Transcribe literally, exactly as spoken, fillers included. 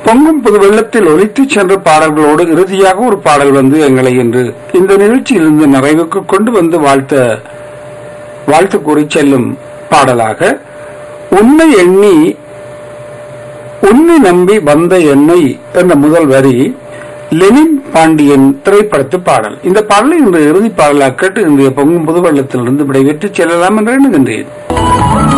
பொங்கும் புது வெள்ளத்தில் ஒலித்து சென்ற பாடல்களோடு இறுதியாக ஒரு பாடல் வந்து எங்களை இன்று இந்த நிகழ்ச்சியிலிருந்து நிறைவுக்கு கொண்டு வந்து வாழ்த்த வாழ்த்து கூறி செல்லும் பாடலாக உன்னை எண்ணி உன்னை நம்பி வந்த எண்ணெய் என்ற முதல் வரி லெனின் பாண்டியன் திரைப்படத்து பாடல். இந்த பாடலை இன்று இறுதி பாடலாக கேட்டு இன்றைய பொங்கும் புது வெள்ளத்திலிருந்து விடைபெற்று செல்லலாம் என்று எண்ணுகின்றேன்.